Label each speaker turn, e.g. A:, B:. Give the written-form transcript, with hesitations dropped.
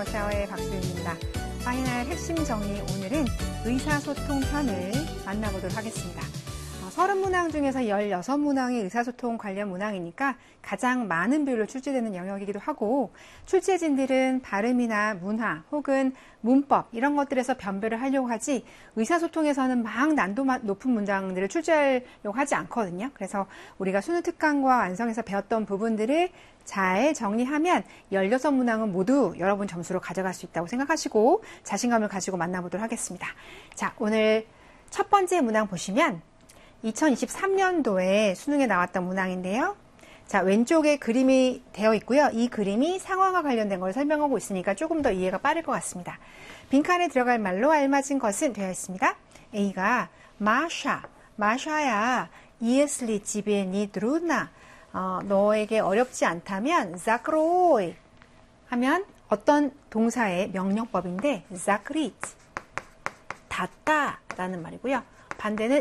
A: 러시아어의 박수윤입니다. 파이널 핵심 정리, 오늘은 의사소통 편을 만나보도록 하겠습니다. 30문항 중에서 16문항이 의사소통 관련 문항이니까 가장 많은 비율로 출제되는 영역이기도 하고, 출제진들은 발음이나 문화 혹은 문법 이런 것들에서 변별을 하려고 하지 의사소통에서는 막 난도 높은 문장들을 출제하려고 하지 않거든요. 그래서 우리가 수능 특강과 완성에서 배웠던 부분들을 잘 정리하면 16문항은 모두 여러분 점수로 가져갈 수 있다고 생각하시고 자신감을 가지고 만나보도록 하겠습니다. 자, 오늘 첫 번째 문항 보시면 2023년도에 수능에 나왔던 문항인데요. 자, 왼쪽에 그림이 되어 있고요. 이 그림이 상황과 관련된 걸 설명하고 있으니까 조금 더 이해가 빠를 것 같습니다. 빈칸에 들어갈 말로 알맞은 것은 되어 있습니다. A가 마샤야, если тебе не трудно, 너에게 어렵지 않다면 закрой 하면 어떤 동사의 명령법인데 закрыть, 닫다 라는 말이고요. 반대는